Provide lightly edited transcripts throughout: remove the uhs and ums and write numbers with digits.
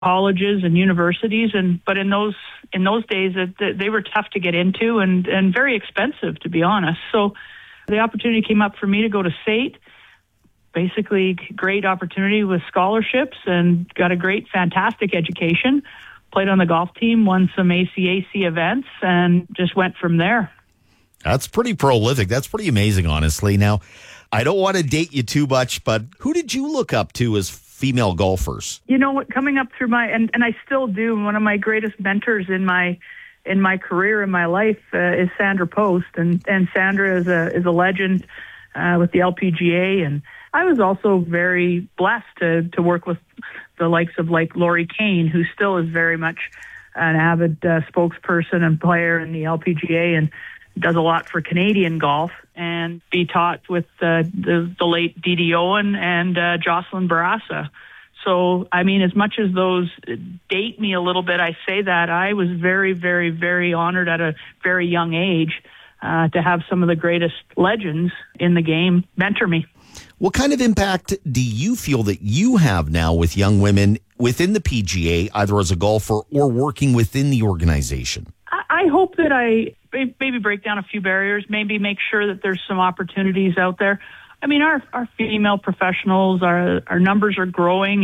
colleges and universities, but in those days they were tough to get into and very expensive, to be honest. So the opportunity came up for me to go to SAIT. Basically, great opportunity with scholarships and got a great, fantastic education. Played on the golf team, won some ACAC events, and just went from there. That's pretty prolific. That's pretty amazing, honestly. Now, I don't want to date you too much, but who did you look up to as female golfers? You know what? Coming up through and I still do. One of my greatest mentors in my career, in my life, is Sandra Post, and Sandra is a legend with the LPGA, and I was also very blessed to work with the likes of like Lori Kane, who still is very much an avid spokesperson and player in the LPGA and does a lot for Canadian golf, and be taught with the late Didi Owen and Jocelyn Barassa. So, I mean, as much as those date me a little bit, I say that I was very, very, very honored at a very young age to have some of the greatest legends in the game mentor me. What kind of impact do you feel that you have now with young women within the PGA, either as a golfer or working within the organization? I hope that I maybe break down a few barriers, maybe make sure that there's some opportunities out there. I mean, our female professionals, our numbers are growing,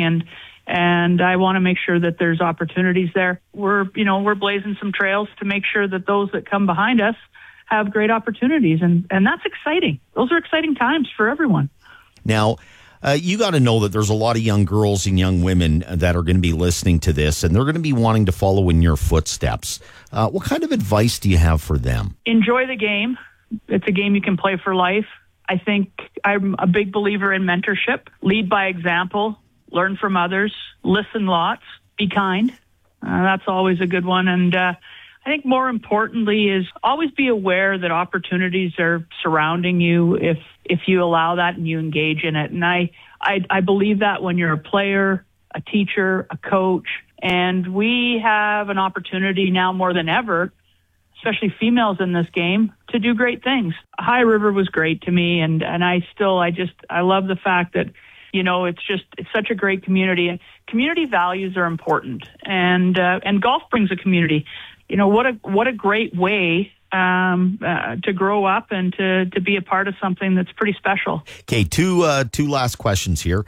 and I want to make sure that there's opportunities there. We're blazing some trails to make sure that those that come behind us have great opportunities, and that's exciting. Those are exciting times for everyone. Now, you got to know that there's a lot of young girls and young women that are going to be listening to this, and they're going to be wanting to follow in your footsteps. What kind of advice do you have for them? Enjoy the game. It's a game you can play for life. I think I'm a big believer in mentorship. Lead by example. Learn from others. Listen lots. Be kind. That's always a good one. And I think more importantly is always be aware that opportunities are surrounding you if you allow that and you engage in it. And I believe that when you're a player, a teacher, a coach, and we have an opportunity now more than ever, especially females in this game, to do great things. High River was great to me, and I love the fact that, it's such a great community, and community values are important, and golf brings a community. What a great way to grow up and to be a part of something that's pretty special. Okay, two last questions here.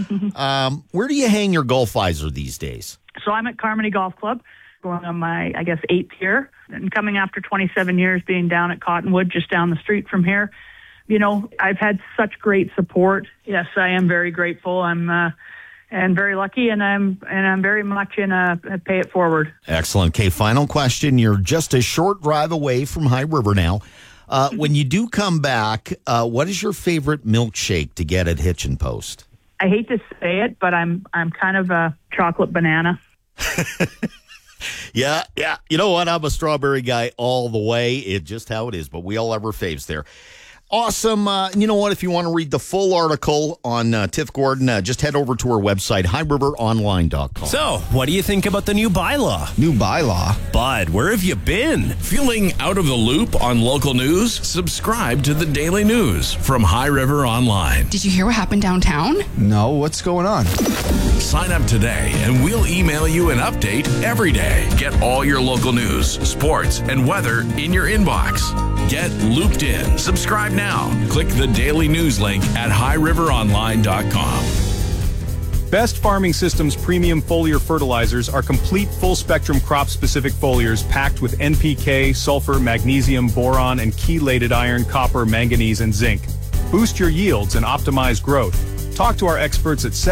Where do you hang your golf visor these days? So I'm at Carmody Golf Club, going on my, 8th year, and coming after 27 years being down at Cottonwood, just down the street from here. I've had such great support. Yes, I am very grateful. I'm and very lucky, and I'm very much in a pay it forward. Excellent. Okay, final question. You're just a short drive away from High River now. When you do come back, what is your favorite milkshake to get at Hitch and Post? I hate to say it, but I'm kind of a chocolate banana. Yeah. You know what? I'm a strawberry guy all the way. It's just how it is, but we all have our faves there. Awesome. You know what? If you want to read the full article on Tiff Gordon, just head over to our website, highriveronline.com. So, what do you think about the new bylaw? New bylaw? Bud, where have you been? Feeling out of the loop on local news? Subscribe to the Daily News from High River Online. Did you hear what happened downtown? No, what's going on? Sign up today and we'll email you an update every day. Get all your local news, sports, and weather in your inbox. Get looped in. Subscribe now. Click the daily news link at highriveronline.com. Best Farming Systems premium foliar fertilizers are complete full-spectrum crop-specific foliars packed with NPK, sulfur, magnesium, boron, and chelated iron, copper, manganese, and zinc. Boost your yields and optimize growth. Talk to our experts at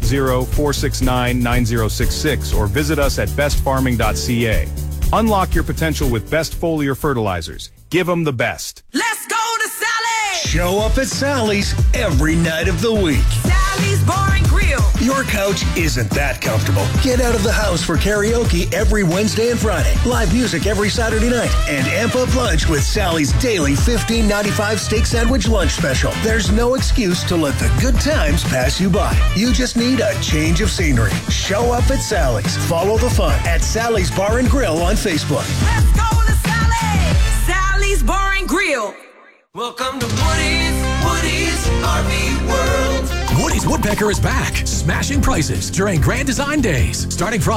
780-469-9066 or visit us at bestfarming.ca. Unlock your potential with Best Foliar Fertilizers. Give them the best. Let's go to Sally's! Show up at Sally's every night of the week. Sally's Bar and Grill. Your couch isn't that comfortable. Get out of the house for karaoke every Wednesday and Friday. Live music every Saturday night. And amp up lunch with Sally's daily $15.95 steak sandwich lunch special. There's no excuse to let the good times pass you by. You just need a change of scenery. Show up at Sally's. Follow the fun at Sally's Bar and Grill on Facebook. Let's go to Sally's! Sally's Bar and Grill. Welcome to Woody's RV World. Woody's Woodpecker is back, smashing prices during Grand Design Days. Starting Friday.